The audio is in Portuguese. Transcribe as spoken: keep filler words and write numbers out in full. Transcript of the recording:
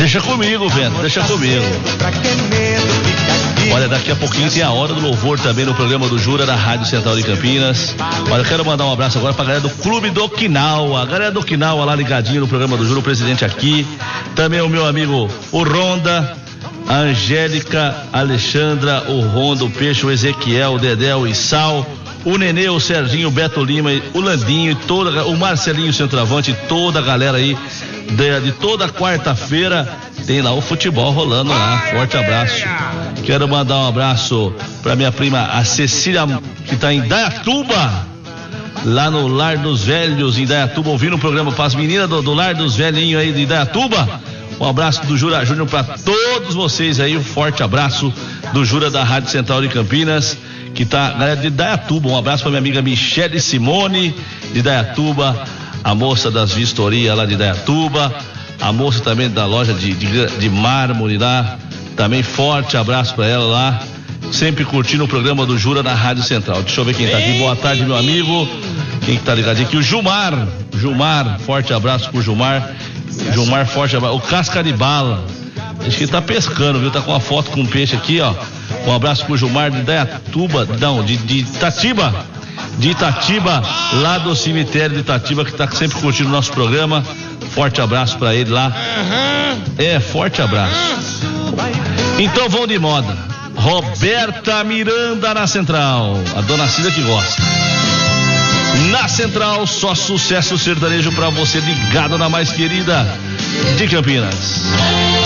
Deixa comigo, Vento, deixa comigo. Olha, daqui a pouquinho tem a Hora do Louvor também no programa do Jura da Rádio Central de Campinas. Olha, eu quero mandar um abraço agora pra galera do Clube do Okinawa. A galera do Okinawa lá ligadinho no programa do Jura, o presidente aqui. Também o meu amigo, o Ronda, a Angélica, a Alexandra, o Ronda, o Peixe, o Ezequiel, o Dedé, o Issal, o Nenê, o Serginho, o Beto Lima, o Landinho, toda, o Marcelinho Centroavante, toda a galera aí de, de toda quarta-feira tem lá o futebol rolando lá. Forte abraço. Quero mandar um abraço pra minha prima, a Cecília, que tá em Dayatuba, lá no Lar dos Velhos, em Dayatuba, ouvindo o programa para as meninas do, do Lar dos Velhinhos aí de Dayatuba. Um abraço do Jura Júnior para todos vocês aí, um forte abraço do Jura da Rádio Central de Campinas, que tá, galera de Dayatuba. Um abraço para minha amiga Michele Simone de Dayatuba, a moça das vistorias lá de Dayatuba, a moça também da loja de, de, de mármore lá, também forte abraço para ela lá, sempre curtindo o programa do Jura na Rádio Central. Deixa eu ver quem tá aqui. Boa tarde, meu amigo. Quem que tá ligadinho aqui? O Gilmar. Gilmar, forte abraço pro Gilmar. Gilmar, forte abraço. O Casca de Bala. Acho que ele tá pescando, viu? Tá com uma foto com um peixe aqui, ó. Um abraço pro Gilmar de Dayatuba, não, de, de Itatiba. De Itatiba, lá do cemitério de Itatiba, que tá sempre curtindo o nosso programa. Forte abraço pra ele lá. É, forte abraço. Então vão de moda. Roberta Miranda na Central. A dona Cida que gosta. Na Central, só sucesso sertanejo pra você, ligado na mais querida de Campinas.